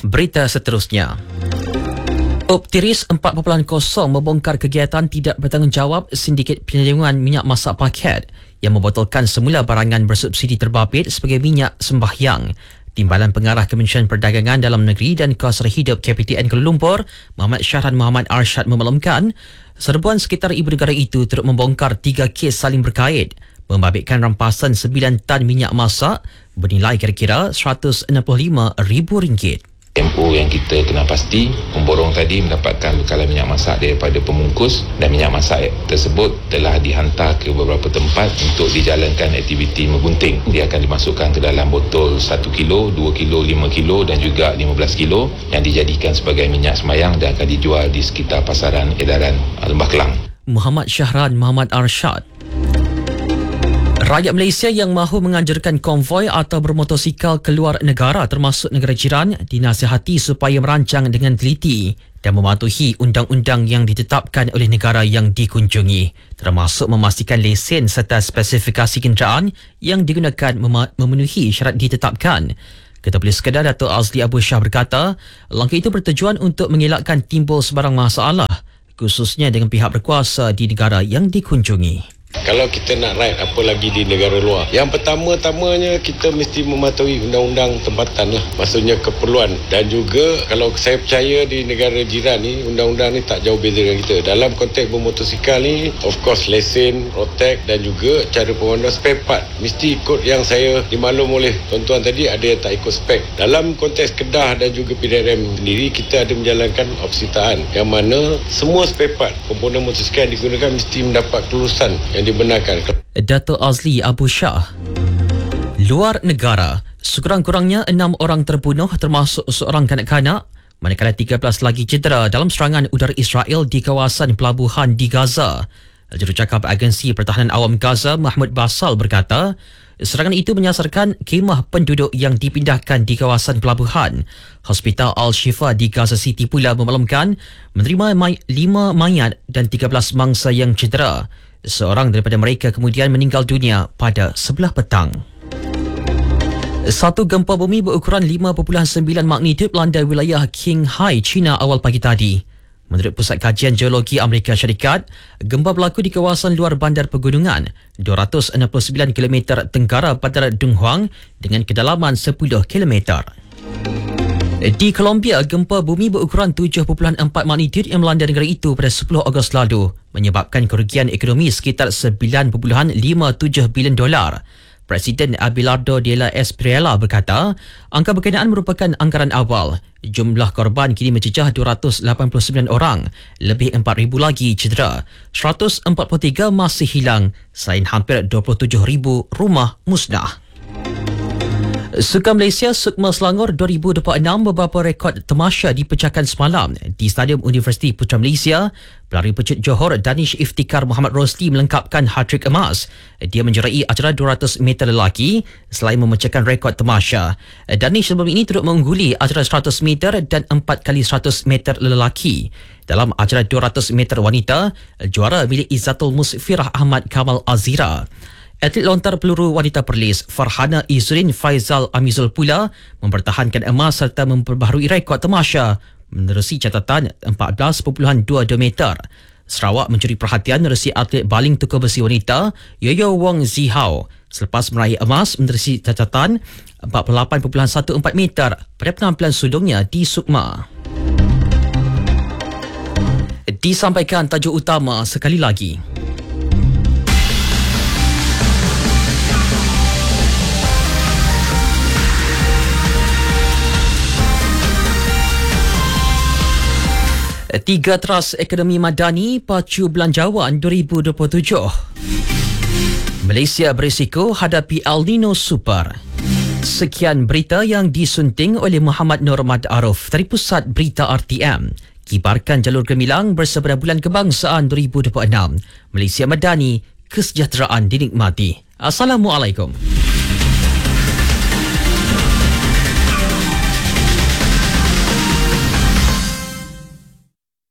Berita seterusnya. Optiris 4.0 membongkar kegiatan tidak bertanggungjawab sindiket penyalungan minyak masak paket yang membotolkan semula barangan bersubsidi terbabit sebagai minyak sembahyang. Timbalan Pengarah Kementerian Perdagangan Dalam Negeri dan Kos Hidup KPTN Kuala Lumpur, Muhammad Syahran Muhammad Arshad memaklumkan, serbuan sekitar ibu negara itu turut membongkar 3 kes saling berkait, membabitkan rampasan 9 tan minyak masak bernilai kira-kira RM165,000. MO yang kita kena pasti, pemborong tadi mendapatkan bekalan minyak masak daripada pembungkus dan minyak masak tersebut telah dihantar ke beberapa tempat untuk dijalankan aktiviti menggunting. Dia akan dimasukkan ke dalam botol 1 kilo, 2 kilo, 5 kilo dan juga 15 kilo yang dijadikan sebagai minyak semayang dan akan dijual di sekitar pasaran edaran Lembah Kelang. Muhammad Syahran Muhammad Arshad. Rakyat Malaysia yang mahu menganjurkan konvoi atau bermotosikal keluar negara termasuk negara jiran dinasihati supaya merancang dengan teliti dan mematuhi undang-undang yang ditetapkan oleh negara yang dikunjungi, termasuk memastikan lesen serta spesifikasi kenderaan yang digunakan memenuhi syarat ditetapkan. Ketua Polis Kedah Dato' Azli Abu Shah berkata, langkah itu bertujuan untuk mengelakkan timbul sebarang masalah, khususnya dengan pihak berkuasa di negara yang dikunjungi. Kalau kita nak ride apa lagi di negara luar, yang pertama-tamanya kita mesti mematuhi undang-undang tempatan lah. Maksudnya keperluan. Dan juga kalau saya percaya di negara jiran ni, undang-undang ni tak jauh beza dengan kita. Dalam konteks bermotosikal ni, of course lesen, rotek dan juga cara pemanduan spare part. Mesti ikut yang saya dimaklum oleh tuan-tuan tadi, ada yang tak ikut spek. Dalam konteks Kedah dan juga PDRM sendiri, kita ada menjalankan opsi tahan yang mana semua spare part komponen motosikal yang digunakan mesti mendapat kelulusan yang dibenarkan. Dato' Azli Abu Shah. Luar negara, sekurang-kurangnya 6 orang terbunuh termasuk seorang kanak-kanak, manakala 13 lagi cedera dalam serangan udara Israel di kawasan pelabuhan di Gaza. Jurucakap Agensi Pertahanan Awam Gaza, Mahmud Basal berkata, serangan itu menyasarkan khemah penduduk yang dipindahkan di kawasan pelabuhan. Hospital Al-Shifa di Gaza City pula memaklumkan menerima 5 mayat dan 13 mangsa yang cedera. Seorang daripada mereka kemudian meninggal dunia pada sebelah petang. Satu gempa bumi berukuran 5.9 magnitud melanda wilayah Qinghai, China awal pagi tadi. Menurut Pusat Kajian Geologi Amerika Syarikat, gempa berlaku di kawasan luar bandar pegunungan 269 km tenggara bandar Dunhuang dengan kedalaman 10 km. Di Colombia, gempa bumi berukuran 7.4 magnitud yang melanda negara itu pada 10 Ogos lalu menyebabkan kerugian ekonomi sekitar 9.57 bilion dolar. Presiden Abelardo de la Espriella berkata, angka berkenaan merupakan anggaran awal. Jumlah korban kini mencecah 289 orang, lebih 4,000 lagi cedera. 143 masih hilang, selain hampir 27,000 rumah musnah. Sukan Malaysia Sukma Selangor 2026 beberapa rekod tamasya dipecahkan semalam di Stadium Universiti Putra Malaysia. Pelari pecut Johor Danish Iftikhar Muhammad Rosli melengkapkan hat-trick emas. Dia menjerai acara 200 meter lelaki selain memecahkan rekod tamasya. Danish sebelum ini turut mengungguli acara 100 meter dan 4 kali 100 meter lelaki. Dalam acara 200 meter wanita, juara milik Izzatul Musfirah Ahmad Kamal Azira. Atlet lontar peluru wanita Perlis Farhana Izzuddin Faizal Amizul pula mempertahankan emas serta memperbaharui rekod tamasya menerusi catatan 14.22 meter. Sarawak mencuri perhatian menerusi atlet baling tukar besi wanita Yoyo Wong Zihao selepas meraih emas menerusi catatan 48.14 meter pada penampilan sulungnya di Sukma. Disampaikan tajuk utama sekali lagi. Tiga teras ekonomi madani pacu belanjawan 2027. Malaysia berisiko hadapi El Nino Super. Sekian berita yang disunting oleh Muhammad Nur Aruf dari Pusat Berita RTM. Kibarkan jalur gemilang bersama Bulan Kebangsaan 2026. Malaysia Madani, kesejahteraan dinikmati. Assalamualaikum.